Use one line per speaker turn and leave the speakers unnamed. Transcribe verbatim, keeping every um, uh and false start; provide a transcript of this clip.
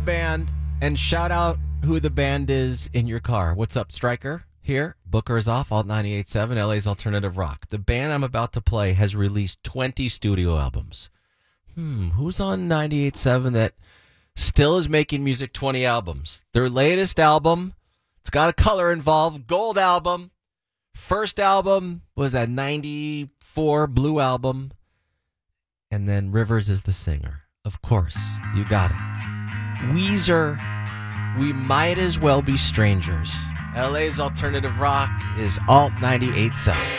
band and shout out who the band is in your car. What's up, Stryker? Here, Booker is off, Alt ninety-eight point seven, L A's Alternative Rock. The band I'm about to play has released twenty studio albums. Hmm, who's on ninety-eight point seven that still is making music twenty albums? Their latest album, it's got a color involved, gold album. First album was that ninety-four blue album. And then Rivers is the singer. Of course, you got it. Weezer, We Might As Well Be Strangers. L A's Alternative Rock is Alt ninety-eight point seven.